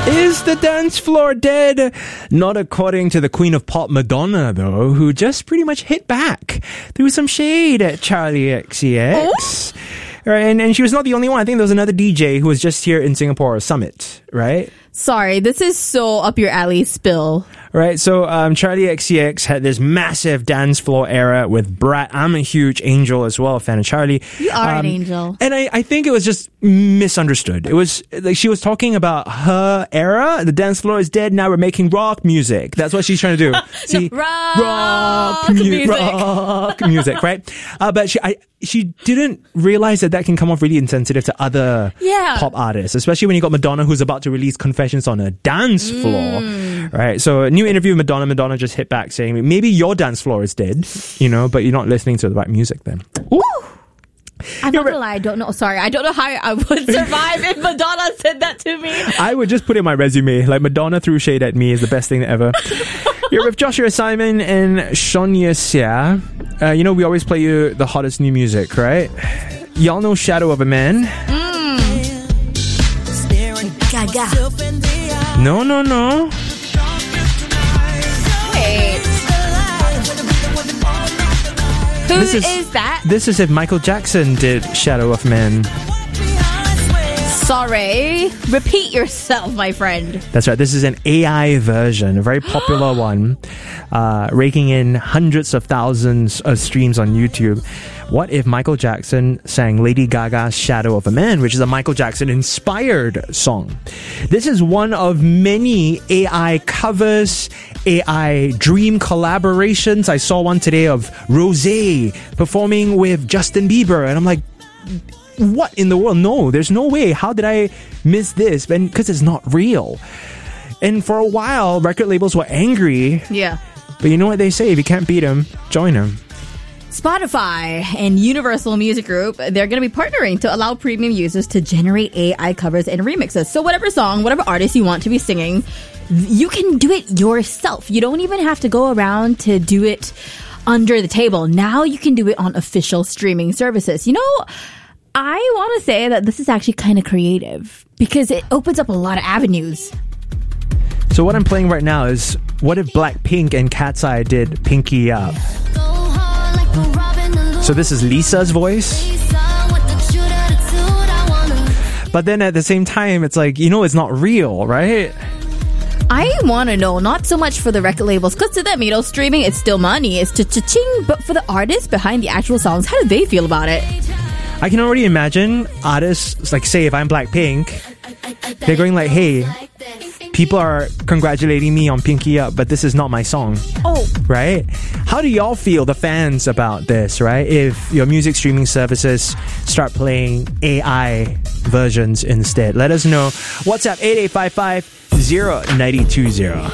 Is the dance floor dead? Not according to the Queen of Pop, Madonna, though, who just pretty much hit back, threw some shade at Charlie XCX. Right, and she was not the only one. I think there was another DJ who was just here in Singapore Summit, right? Sorry, this is so up your alley spill. Right, so Charlie XCX had this massive dance floor era with Brat. I'm a huge Angel as well, a fan of Charlie. You are an angel. And I think it was just misunderstood. It was like she was talking about her era. The dance floor is dead. Now we're making rock music. That's what she's trying to do. See, rock music, right? But she didn't realize that can come off really insensitive to other pop artists, especially when you got Madonna, who's about to release Confessions on a Dance Floor, right? So a new interview with Madonna just hit back saying, maybe your dance floor is dead, but you're not listening to the right music then. Ooh. I'm not gonna lie, I don't know. Sorry, I don't know how I would survive if Madonna said that to me. I would just put in my resume, like Madonna threw shade at me is the best thing ever. You're with Joshua Simon and Sonia Sia. We always play you the hottest new music, right? Y'all know Shadow of a Man? Gaga. No. Wait. Who is that? This is if Michael Jackson did Shadow of Man. Sorry. Repeat yourself, my friend. That's right. This is an AI version, a very popular one, raking in hundreds of thousands of streams on YouTube. What if Michael Jackson sang Lady Gaga's Shadow of a Man, which is a Michael Jackson-inspired song? This is one of many AI covers, AI dream collaborations. I saw one today of Rosé performing with Justin Bieber, and I'm like, what in the world? No, there's no way. How did I miss this? Because it's not real. And for a while, record labels were angry. Yeah. But you know what they say? If you can't beat them, join them. Spotify and Universal Music Group, they're going to be partnering to allow premium users to generate AI covers and remixes. So whatever song, whatever artist you want to be singing, you can do it yourself. You don't even have to go around to do it under the table. Now you can do it on official streaming services. I want to say that this is actually kind of creative because it opens up a lot of avenues. So what I'm playing right now is, what if Blackpink and Cat's Eye did Pinky Up? So this is Lisa's voice. But then at the same time, it's like, it's not real, right? I want to know, not so much for the record labels, because to them, streaming, it's still money, it's cha-ching, but for the artists behind the actual songs, how do they feel about it? I can already imagine artists, like say if I'm Blackpink, they're going like, hey, people are congratulating me on Pinky Up, but this is not my song. Oh. Right? How do y'all feel, the fans, about this, right? If your music streaming services start playing AI versions instead. Let us know. WhatsApp 8855 0920.